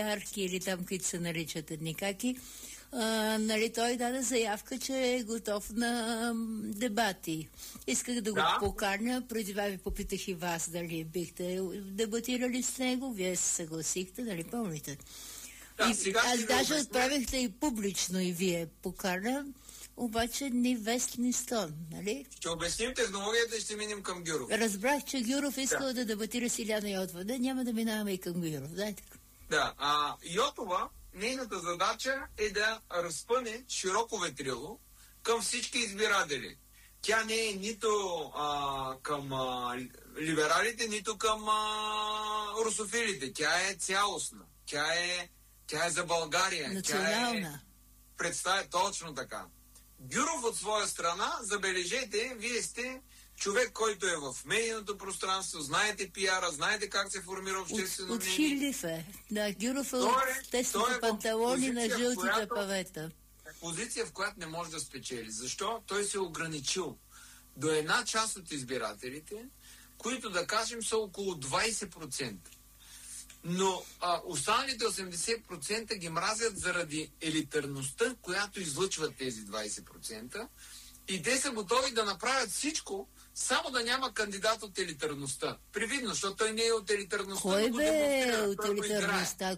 арки или там, които се наричат едникаки, нали, той даде заявка, че е готов на дебати. Исках да го поканя, преди това ви попитах и вас дали бихте дебатирали с него, вие се съгласихте, дали помните? Аз даже отправихте и публично и вие покана, обаче ни вест, ни стон, нали? Ще обясним технологията и ще минем към Гюров. Разбрах, че Гюров искал да дебатира с Илияна Йотова. Да, няма да минаваме и към Гюров, дайте. Да, Йотова, нейната задача е да разпъне широко ветрило към всички избиратели. Тя не е нито към либералите, нито към русофилите. Тя е цялостна. Тя е за България. Национална. Представя точно така. Гюров от своя страна, забележете, вие сте човек, който е в медийното пространство, знаете пиара, знаете как се формира обществено мнение. Училив е. Да, Гюров е от тесните панталони на жълтите павета. Позиция, в която не може да спечели. Защо? Той се е ограничил до една част от избирателите, които, да кажем, са около 20%. Но останалите 80% ги мразят заради елитарността, която излъчват тези 20%, и те са готови да направят всичко, само да няма кандидат от елитарността. Привидно, защото той не е от елитарността. Кой бе от елитарността?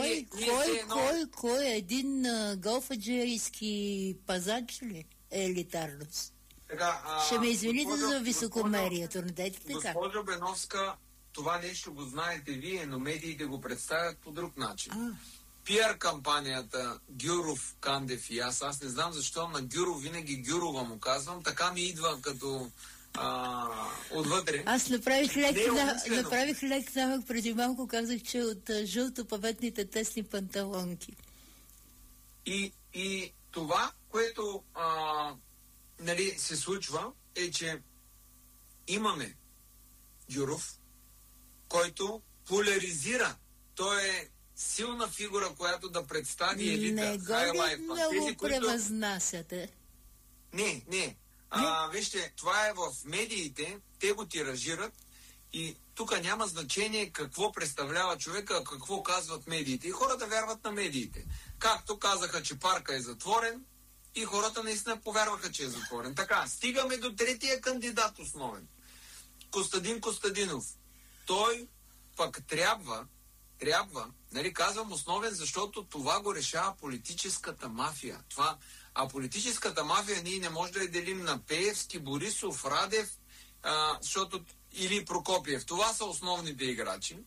Кой? Един голфаджерийски пазач ли е елитарност? Ще ме извините за високомерието, не дайте така. Госпожо Беновска, това нещо го знаете вие, но медиите го представят по друг начин. Пиар кампанията Гюров, Кандев и аз не знам защо на Гюров винаги Гюрова му казвам, така ми идва като отвътре. Аз направих лек намък преди малко, казах, че от жълтопаветните тесни панталонки. И това, което нали, се случва, е, че имаме Гюров, който поляризира. Той е силна фигура, която да представи елита. Не го превъзнасяте. Не. Вижте, това е в медиите, те го тиражират и тук няма значение какво представлява човека, какво казват медиите. И хората вярват на медиите. Както казаха, че парка е затворен, и хората наистина повярваха, че е затворен. Така, стигаме до третия кандидат основен. Костадин Костадинов. Той пък трябва, нали, казвам основен, защото това го решава политическата мафия. А политическата мафия ние не може да я делим на Пеевски, Борисов, Радев, или Прокопиев. Това са основните играчи.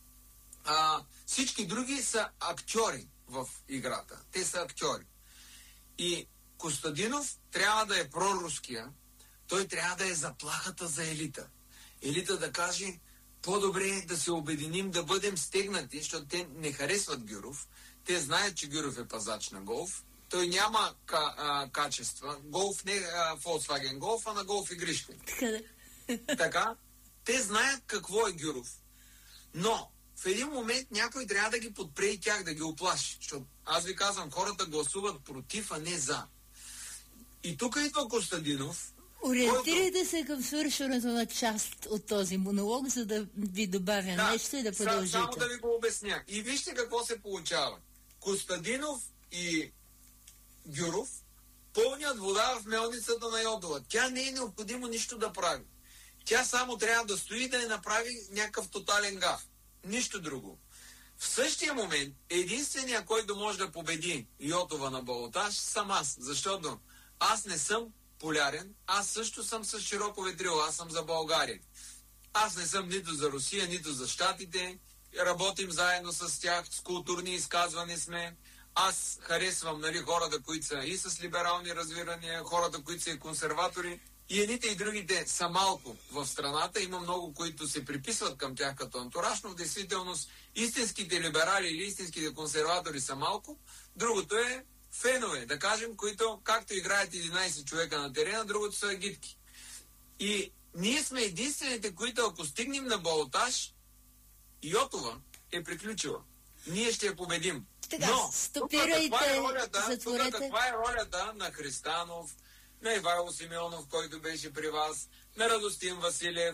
Всички други са актьори в играта. Те са актьори. И Костадинов трябва да е проруския, той трябва да е заплахата за елита. Елита да каже, по-добре е да се обединим, да бъдем стегнати, защото те не харесват Гюров. Те знаят, че Гюров е пазач на голф. Той няма качества. Голф не е Volkswagen Golf, а на голф игришка. Така, те знаят какво е Гюров. Но в един момент някой трябва да ги подпре и тях, да ги оплаши. Защото аз ви казвам, хората гласуват против, а не за. И тук идва Костадинов. Ориентирайте се към свършването на част от този монолог, за да ви добавя нещо и да продължите. Само да ви го обясня. И вижте какво се получава. Костадинов и Гюров пълнят вода в мелницата на Йотова. Тя не е необходимо нищо да прави. Тя само трябва да стои да не направи някакъв тотален гаф. Нищо друго. В същия момент единственият, който може да победи Йотова на балотаж, съм аз. Защото аз не съм полярен, аз също съм с широко ветрило, аз съм за България. Аз не съм нито за Русия, нито за Щатите. Работим заедно с тях, с културни изказвания сме. Аз харесвам, нали, хората, които са и с либерални разбирания, хората, които са и консерватори. И едните и другите са малко в страната. Има много, които се приписват към тях като антураж, но в действителност истинските либерали или истинските консерватори са малко. Другото е фенове, да кажем, които както играят 11 човека на терена, другото са агитки. И ние сме единствените, които ако стигнем на балотаж, Йотова е приключила. Ние ще я победим. Така, но стопирайте, каква е ролята на Христанов, на Ивайло Симеонов, който беше при вас, на Радостин Василев,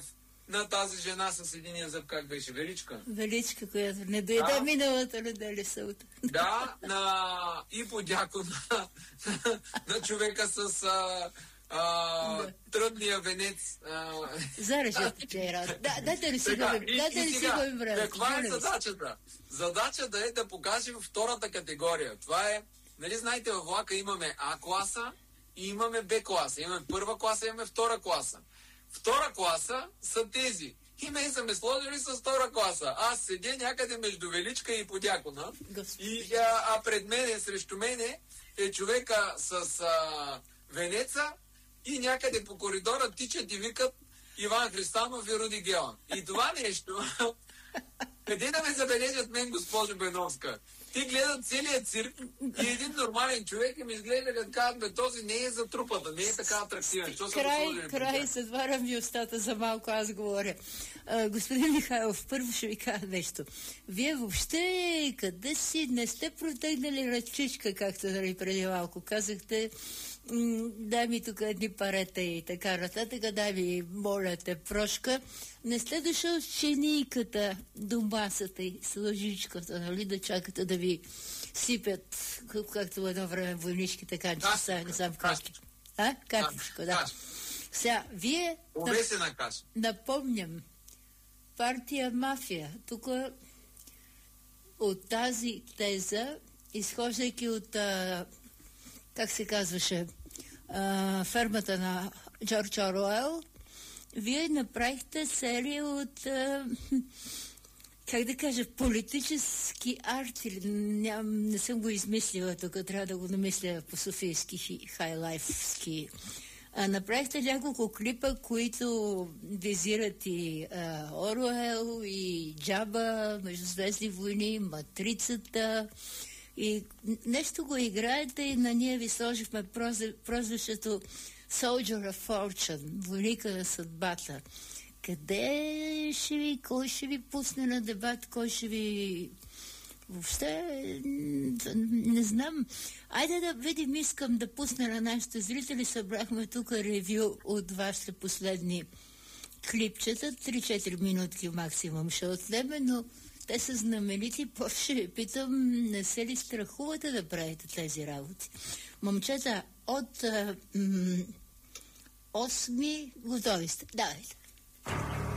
на тази жена с единия зъб, как беше? Величка? Величка, която не дойде миналата неделя събота. Да, и подякона на човека с тръдния венец. Зарежете, че е рад. Дайте ли си губим време? Каква е задачата? Задачата е да покажем втората категория. Това е, нали знаете, във влака имаме А класа и имаме Б класа. Имаме първа класа, имаме втора класа. Втора класа са тези. И ме са ме сложили с втора класа. Аз седя някъде между Величка и подякона. А пред мене, срещу мене е човека с венеца и някъде по коридора тичат и викат Иван Христанов и Руди Гелан. И това нещо, къде да ме забележат мен, госпожо Беновска? Ти гледат целият цирк и един нормален човек и ми изглежда като казват, този не е за трупата, не е така атрактивен. Край, затварям ви устата за малко, аз говоря. Господин Михайлов, първо ще ви кажа нещо. Вие въобще къде си не сте протегнали ръчичка, както нали преди малко казахте, дай ми тук едни парета и така нататък, дай ми, моля те, прошка. Не сте дошъл с чинийката до масата и с лъжичката, нали, да чакате да ви сипят, както едно време войнишките канчета, не знам как. Кафишко, да. Сега, вие... Напомням, партия Мафия, тук от тази теза, изхождайки от, как се казваше, фермата на Джордж Оруел, вие направихте серия от, как да кажа, политически арти. Не съм го измислила тук, трябва да го намисля по софийски, хайлайфски. Направихте няколко клипа, които визират и Оруел, и Джаба, Междузвездни войни, Матрицата. И нещо го играете и на ние ви сложихме прозвището Soldier of Fortune, войника на съдбата. Къде ще ви, кой ще ви пусне на дебат, кой ще ви... Въобще, не знам. Айде да видим, искам да пусна на нашите зрители. Събрахме тук ревю от вашите последни клипчета. 3-4 минутки максимум ще отнеме, но те са знаменити. После ви питам, не се ли страхувате да правите тези работи? Момчета, от 8 готови сте. Давайте.